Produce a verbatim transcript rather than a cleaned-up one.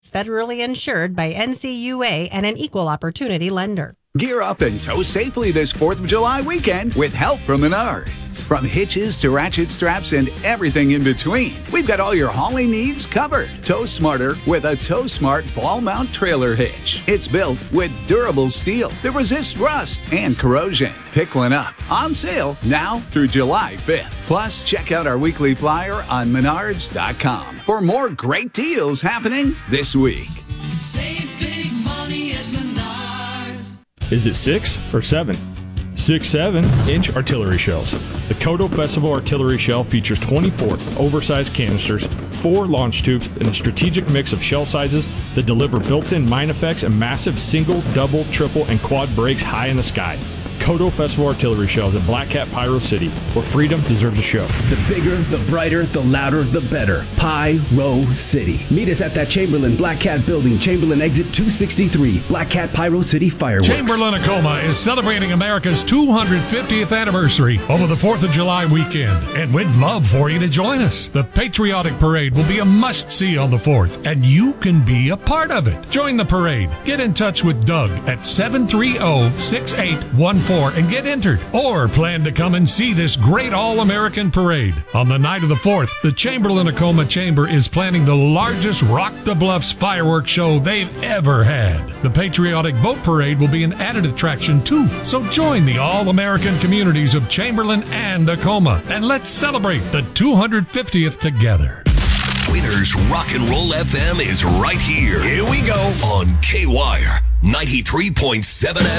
Federally insured by N C U A and an equal opportunity lender. Gear up and tow safely this fourth of July weekend with help from Menards. From hitches to ratchet straps and everything in between, we've got all your hauling needs covered. Tow smarter with a Tow Smart ball mount trailer hitch. It's built with durable steel that resists rust and corrosion. Pick one up. On sale now through July fifth. Plus, check out our weekly flyer on menards dot com for more great deals happening this week. Save big money at Menards. Is it six or seven? Six, seven inch artillery shells. The Kodo Festival Artillery Shell features twenty-four oversized canisters, four launch tubes, and a strategic mix of shell sizes that deliver built-in mine effects and massive single, double, triple, and quad breaks high in the sky. Kodo Festival Artillery Shells at Black Cat Pyro City, where freedom deserves a show. The bigger, the brighter, the louder, the better. Pyro City. Meet us at that Chamberlain Black Cat building, Chamberlain exit two sixty-three. Black Cat Pyro City Fireworks. Chamberlain-Tacoma is celebrating America's two hundred fiftieth anniversary over the fourth of July weekend, and we'd love for you to join us. The Patriotic Parade will be a must-see on the fourth, and you can be a part of it. Join the parade. Get in touch with Doug at seven three zero, six eight one four and get entered, or plan to come and see this great all-American parade. On the night of the fourth, the Chamberlain-Tacoma Chamber is planning the largest Rock the Bluffs fireworks show they've ever had. The Patriotic Boat Parade will be an added attraction too, so join the all-American communities of Chamberlain and Tacoma, and let's celebrate the two hundred fiftieth together. Winners Rock and Roll F M is right here. Here we go on K-Wire ninety-three point seven F M.